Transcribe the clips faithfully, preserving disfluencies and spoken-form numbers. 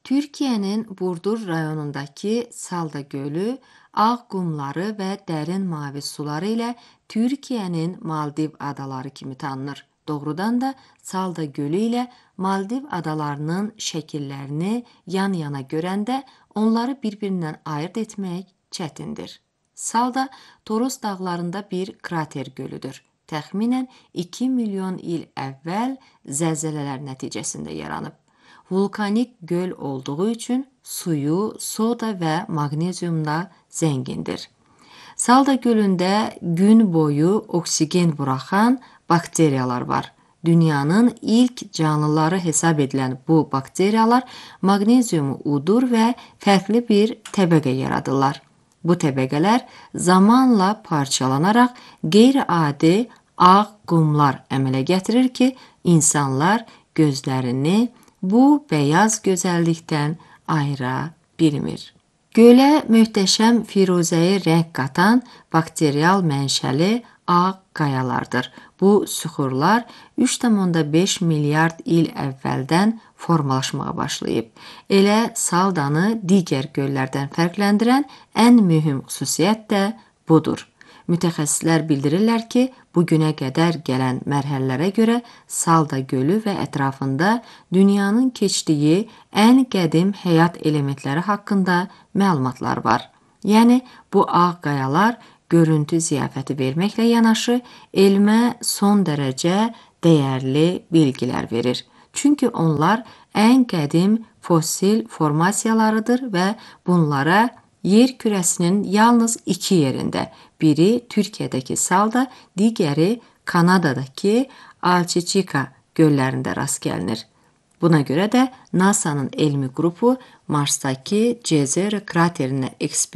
Türkiyənin Burdur rayonundakı Salda gölü ağ qumları və dərin mavi suları ilə Türkiyənin Maldiv adaları kimi tanınır. Doğrudan da Salda gölü ilə Maldiv adalarının şəkillərini yan-yana görəndə onları bir-birindən ayırt etmək çətindir. Salda Toros dağlarında bir krater gölüdür. Təxminən iki milyon il əvvəl zəlzələlər nəticəsində yaranıb. Vulkanik göl olduğu üçün suyu soda və maqneziumla zəngindir. Salda gölündə gün boyu oksigen buraxan bakteriyalar var. Dünyanın ilk canlıları hesab edilən bu bakteriyalar maqneziumu udur və fərqli bir təbəqə yaradırlar. Bu təbəqələr zamanla parçalanaraq qeyri-adi ağ qumlar əmələ gətirir ki, insanlar gözlərini bu bəyaz gözəllikdən ayıra bilmir. Gölə möhtəşəm firuzəyi rəng qatan bakterial mənşəli ağ qayalardır. Bu süxurlar üç tam beş milyard il əvvəldən formalaşmağa başlayıb. Elə Saldanı digər göllərdən fərqləndirən ən mühüm xüsusiyyət də budur. Mütəxəssislər bildirirlər ki, bu günə qədər gələn mərhələlərə görə Salda gölü və ətrafında dünyanın keçdiyi ən qədim həyat elementləri haqqında məlumatlar var. Yəni, bu ağ qayalar görüntü ziyafəti verməklə yanaşı, elmə son dərəcə dəyərli bilgilər verir. Çünki onlar ən qədim fosil formasiyalarıdır və bunlara yer kürəsinin yalnız iki yerində, biri Türkiyədəki Salda, digəri Kanadadakı Alçiçika göllərində rast gəlinir. Buna görə də NASA'nın elmi qrupu Marsdakı Cezero kraterinə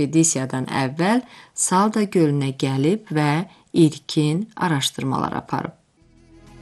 ekspedisiyadan əvvəl Salda gölünə gəlib və ilkin araşdırmalar aparıb.